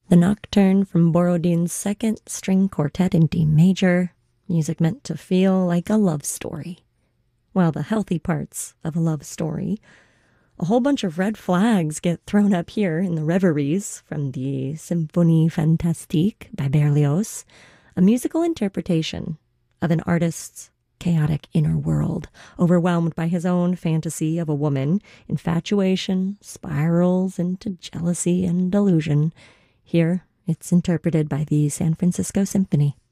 The Nocturne from Borodin's Second String Quartet in D major, music meant to feel like a love story. While the healthy parts of a love story, a whole bunch of red flags get thrown up here in the Reveries from the Symphonie Fantastique by Berlioz, a musical interpretation of an artist's chaotic inner world, overwhelmed by his own fantasy of a woman. Infatuation spirals into jealousy and delusion. Here, it's interpreted by the San Francisco Symphony.